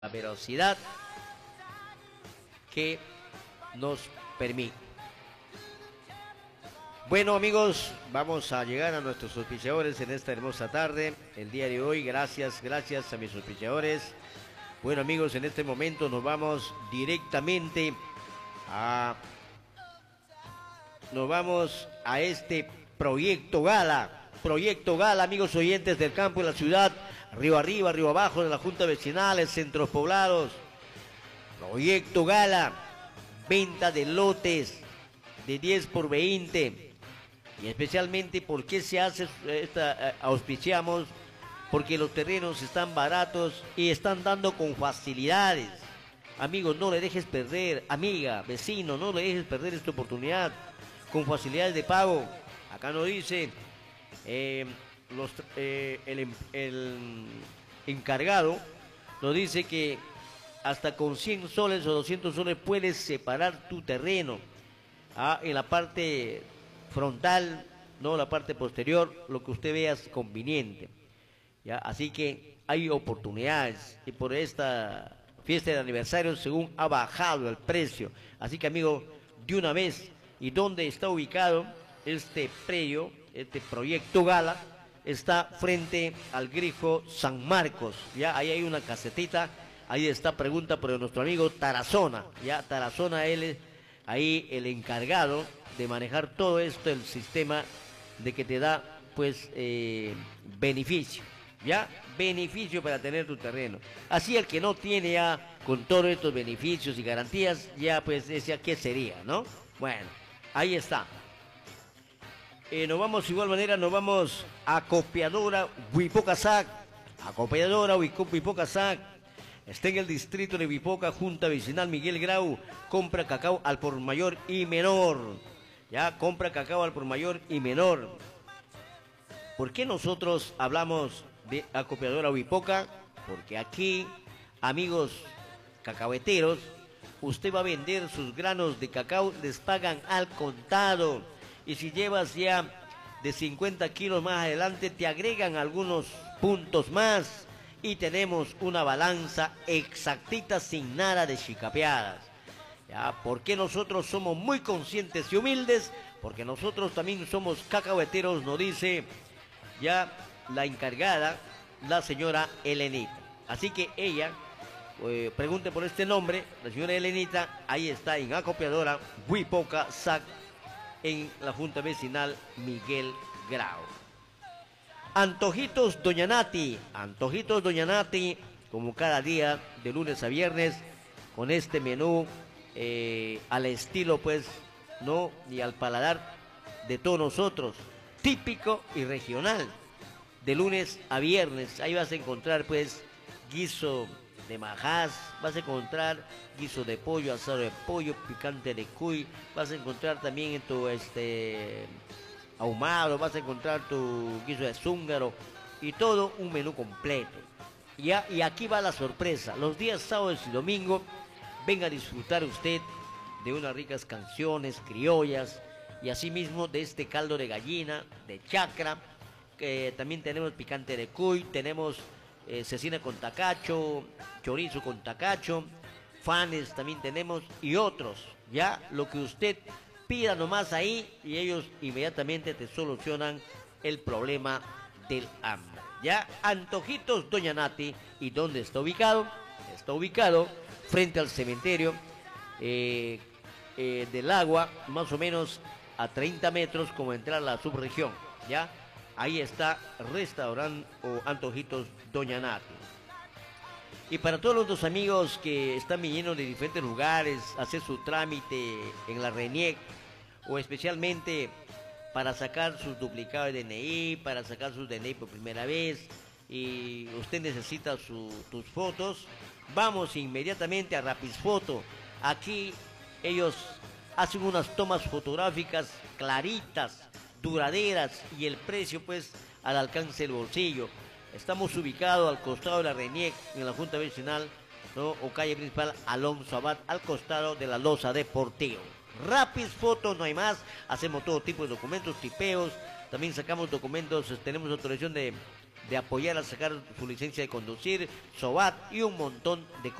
la velocidad que nos permite. Bueno amigos, vamos a llegar a nuestros auspiciadores en esta hermosa tarde, el día de hoy. Gracias a mis auspiciadores. Bueno amigos, en este momento nos vamos directamente a este Proyecto Gala, amigos oyentes del campo y la ciudad, río arriba, río abajo, de la Junta Vecinal, centros poblados. Proyecto Gala, venta de lotes de 10 por 20. Y especialmente, ¿por qué se hace auspiciamos? Porque los terrenos están baratos y están dando con facilidades. Amigos, no le dejes perder, amiga, vecino, no le dejes perder esta oportunidad con facilidades de pago. Acá nos dice el encargado, nos dice que hasta con 100 soles o 200 soles puedes separar tu terreno. En la parte frontal, no la parte posterior, lo que usted vea es conveniente. ¿Ya? Así que hay oportunidades y por esta fiesta de aniversario según ha bajado el precio. Así que amigo, de una vez. ¿Y dónde está ubicado este predio, este Proyecto Gala? Está frente al grifo San Marcos. Ya ahí hay una casetita. Ahí está, pregunta por nuestro amigo Tarazona. Ya Tarazona, él es ahí el encargado de manejar todo esto, el sistema de que te da pues beneficio. ¿Ya? Beneficio para tener tu terreno. Así el que no tiene ya con todos estos beneficios y garantías, ya pues decía, ¿qué sería, no? Bueno, ahí está. Nos vamos de igual manera, nos vamos a Copiadora Huipocasac. Acopiadora Huipocasac. Está en el distrito de Huipoca, Junta Vecinal Miguel Grau. Compra cacao al por mayor y menor. Ya, compra cacao al por mayor y menor. ¿Por qué nosotros hablamos de Acopiadora Huipoca? Porque aquí, amigos cacahueteros, usted va a vender sus granos de cacao, les pagan al contado. Y si llevas ya de 50 kilos más adelante, te agregan algunos puntos más. Y tenemos una balanza exactita sin nada de chicapeadas. ¿Ya? Porque nosotros somos muy conscientes y humildes, porque nosotros también somos cacahueteros, nos dice ya la encargada, la señora Elenita. Así que ella, pregunte por este nombre, la señora Elenita, ahí está en Acopiadora Huipocasac, en la Junta Vecinal Miguel Grau. Antojitos Doña Nati, como cada día, de lunes a viernes, con este menú al estilo, pues, ¿no? Y al paladar de todos nosotros, típico y regional, de lunes a viernes. Ahí vas a encontrar, pues, guiso de majás, vas a encontrar guiso de pollo, asado de pollo, picante de cuy, vas a encontrar también en tu ahumado, vas a encontrar tu guiso de zúngaro y todo un menú completo. Y aquí va la sorpresa, los días sábados y domingos, venga a disfrutar usted de unas ricas canciones criollas y asimismo de este caldo de gallina, de chacra, que también tenemos picante de cuy, tenemos cecina con tacacho, chorizo con tacacho, fanes también tenemos y otros, ya lo que usted pida nomás ahí y ellos inmediatamente te solucionan el problema del hambre. Ya, Antojitos Doña Nati. ¿Y dónde está ubicado? Está ubicado frente al cementerio del Agua, más o menos a 30 metros como entrar a la subregión. Ya, ahí está restaurante o Antojitos Doña Nati. Y para todos los amigos que están viniendo de diferentes lugares a hacer su trámite en la RENIEC, o especialmente para sacar sus duplicados de DNI, para sacar sus DNI por primera vez, y usted necesita tus fotos, vamos inmediatamente a Rapisfoto. Aquí ellos hacen unas tomas fotográficas claritas, duraderas, y el precio pues al alcance del bolsillo. Estamos ubicados al costado de la RENIEC, en la Junta Vecinal, ¿no? O calle principal Alonso Abad, al costado de la Loza Deportivo. Rapisfoto, no hay más. Hacemos todo tipo de documentos, tipeos. También sacamos documentos, tenemos autorización de de apoyar a sacar su licencia de conducir, SOAT y un montón de cosas.